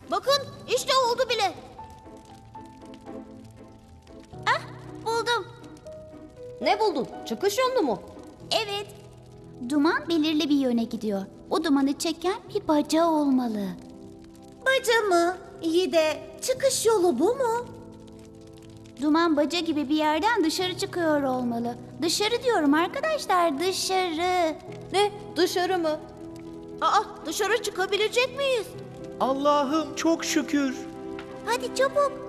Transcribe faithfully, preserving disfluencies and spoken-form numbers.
Bakın işte oldu bile. Ah, buldum. Ne buldun? Çıkış yolunu mu? Evet. Duman belirli bir yöne gidiyor. O dumanı çeken bir baca olmalı. Baca mı? İyi de çıkış yolu bu mu? Duman baca gibi bir yerden dışarı çıkıyor olmalı. Dışarı diyorum arkadaşlar, dışarı. Ne? Dışarı mı? Aa, dışarı çıkabilecek miyiz? Allah'ım çok şükür. Hadi çabuk.